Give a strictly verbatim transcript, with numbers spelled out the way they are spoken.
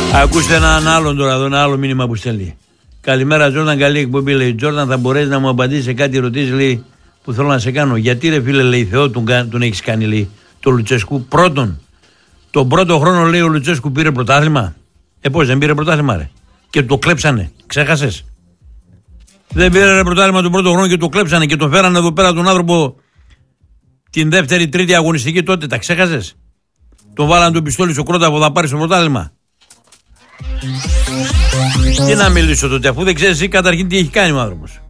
Ακούστε έναν άλλον τώρα εδώ, ένα άλλο μήνυμα που στέλνει. Καλημέρα, Τζόρνταν, καλή εκπομπή. Λέει: Τζόρνταν, θα μπορέσει να μου απαντήσει σε κάτι ερωτήσει, λέει, που θέλω να σε κάνω. Γιατί ρε φίλε, λέει, Θεό, τον, τον έχει κάνει, λέει, το Λουτσέσκου. Πρώτον, τον πρώτο χρόνο, λέει, ο Λουτσέσκου πήρε πρωτάθλημα. Ε, πώς δεν πήρε πρωτάθλημα, ρε. Και το κλέψανε. Ξέχασες. Δεν πήρε ρε πρωτάθλημα τον πρώτο χρόνο και το κλέψανε και τον φέρανε εδώ πέρα τον άνθρωπο την δεύτερη, τρίτη αγωνιστική τότε. Τα ξέχασες. Τον βάλανε το πιστόλι στο κρόταφο, θα πάρει στο πρωτάθλημα. Τι να μιλήσω τότε, αφού δεν ξέρεις εσύ καταρχήν τι έχει κάνει ο άνθρωπος.